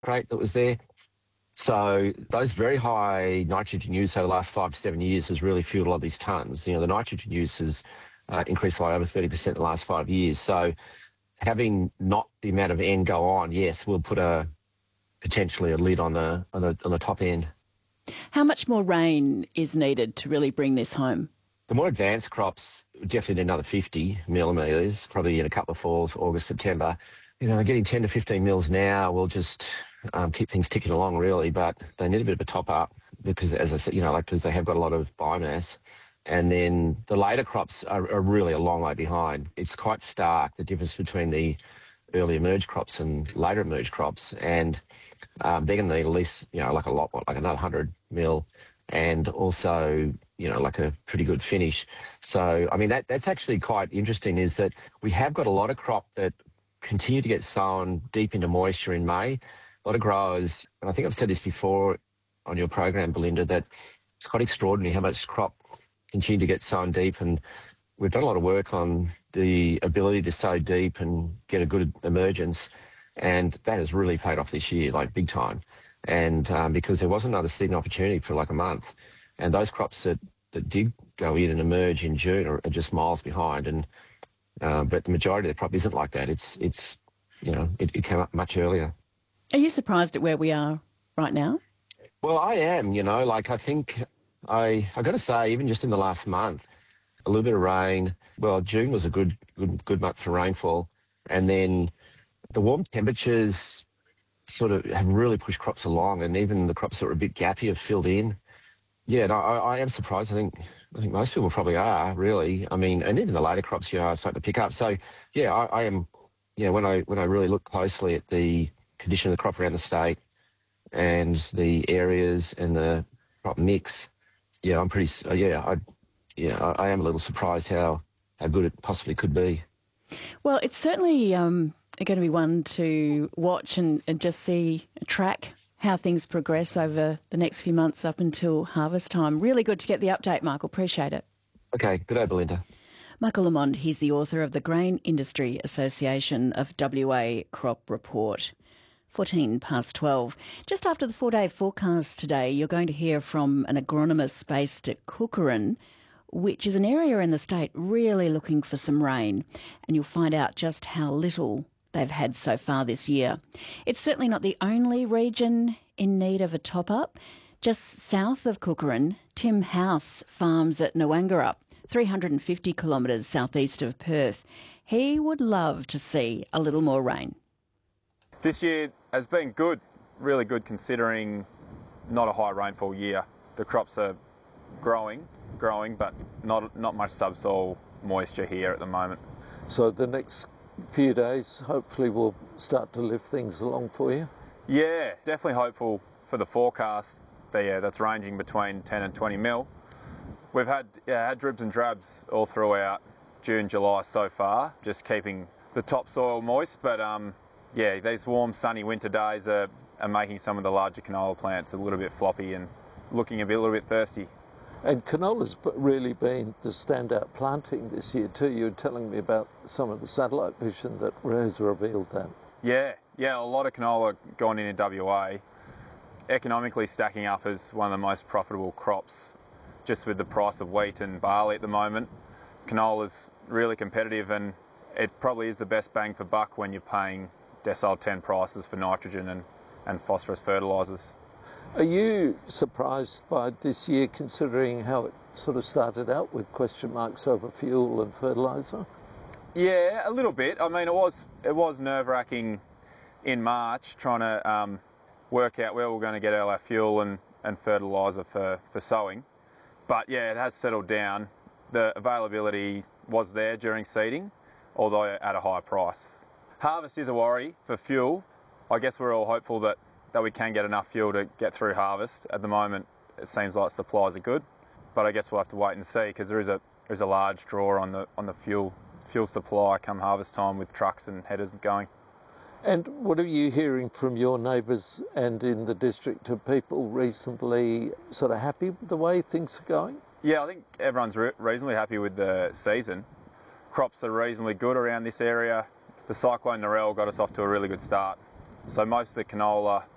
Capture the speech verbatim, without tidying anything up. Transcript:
rate that was there. So those very high nitrogen use over the last five to seven years has really fueled a lot of these tonnes. You know, the nitrogen use has uh, increased by over thirty percent in the last five years. So having not the amount of N go on, yes, will put a potentially a lid on the on the on the top end. How much more rain is needed to really bring this home? The more advanced crops definitely need another fifty millimetres, probably in a couple of falls, August, September. You know, getting ten to fifteen mils now will just um, keep things ticking along, really, but they need a bit of a top up because, as I said, you know, like because they have got a lot of biomass. And then the later crops are, are really a long way behind. It's quite stark, the difference between the early emerged crops and later emerged crops. And um, they're going to need at least, you know, like a lot, like another one hundred mil, and also, you know, like a pretty good finish. So, I mean, that that's actually quite interesting, is that we have got a lot of crop that continue to get sown deep into moisture in May. A lot of growers, and I think I've said this before on your program, Belinda, that it's quite extraordinary how much crop continue to get sown deep. And we've done a lot of work on the ability to sow deep and get a good emergence. And that has really paid off this year, like big time. And um, because there wasn't another seeding opportunity for like a month. And those crops that, that did go in and emerge in June are, are just miles behind. And uh, but the majority of the crop isn't like that. It's, it's you know, it, it came up much earlier. Are you surprised at where we are right now? Well, I am, you know, like I think I, I got to say, even just in the last month, a little bit of rain. Well, June was a good, good, good month for rainfall. And then the warm temperatures sort of have really pushed crops along, and even the crops that were a bit gappy have filled in. Yeah, no, I, I am surprised. I think I think most people probably are, really. I mean, and even the later crops, you know, are starting to pick up. So, yeah, I, I am, yeah, when I when I really look closely at the condition of the crop around the state and the areas and the crop mix, yeah, I'm pretty, uh, yeah, I, yeah, I, I am a little surprised how, how good it possibly could be. Well, it's certainly um, going to be one to watch and, and just see, track how things progress over the next few months up until harvest time. Really good to get the update, Michael. Appreciate it. Okay, good day, Belinda. Michael Lamond, he's the author of the Grain Industry Association of W A Crop Report. fourteen past twelve. Just after the four-day forecast today, you're going to hear from an agronomist based at Cookeran, which is an area in the state really looking for some rain, and you'll find out just how little they've had so far this year. It's certainly not the only region in need of a top-up. Just south of Cookeran, Tim House farms at Noangarup, three hundred fifty kilometres southeast of Perth. He would love to see a little more rain. This year has been good, really good, considering not a high rainfall year. The crops are growing, growing, but not not much subsoil moisture here at the moment. So the next few days, hopefully, will start to lift things along for you? Yeah, definitely hopeful for the forecast. But yeah, that's ranging between ten and twenty mil. We've had yeah, had dribs and drabs all throughout June, July so far, just keeping the topsoil moist. But um, yeah, these warm, sunny winter days are, are making some of the larger canola plants a little bit floppy and looking a bit, a little bit thirsty. And canola's really been the standout planting this year too. You were telling me about some of the satellite vision that has revealed that. Yeah, yeah, a lot of canola gone in in W A. Economically stacking up as one of the most profitable crops, just with the price of wheat and barley at the moment. Canola's really competitive, and it probably is the best bang for buck when you're paying decile ten prices for nitrogen and, and phosphorus fertilisers. Are you surprised by this year, considering how it sort of started out with question marks over fuel and fertiliser? Yeah, a little bit. I mean, it was it was nerve-wracking in March, trying to um, work out where we're going to get all our fuel and, and fertiliser for, for sowing. But yeah, it has settled down. The availability was there during seeding, although at a higher price. Harvest is a worry for fuel. I guess we're all hopeful that, that we can get enough fuel to get through harvest. At the moment, it seems like supplies are good, but I guess we'll have to wait and see, because there is a there is a large draw on the on the fuel fuel supply come harvest time, with trucks and headers going. And what are you hearing from your neighbours and in the district? Are people reasonably sort of happy with the way things are going? Yeah, I think everyone's re- reasonably happy with the season. Crops are reasonably good around this area. The cyclone Narelle got us off to a really good start. So most of the canola